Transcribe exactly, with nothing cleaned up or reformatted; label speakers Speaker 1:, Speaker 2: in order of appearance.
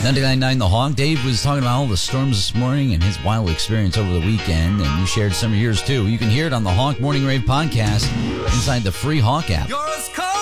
Speaker 1: ninety-nine point nine The Hawk. Dave was talking about all the storms this morning and his wild experience over the weekend, and you shared some of yours too. You can hear it on the Hawk Morning Rave podcast inside the free Hawk app.